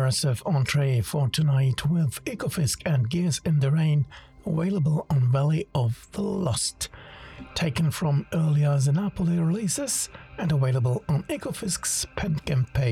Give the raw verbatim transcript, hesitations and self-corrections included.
immersive entree for tonight with Ecofisk and Gears in the Rain, available on Valley of the Lost, taken from earlier Xenopoli releases and available on Ecofisk's Bandcamp page.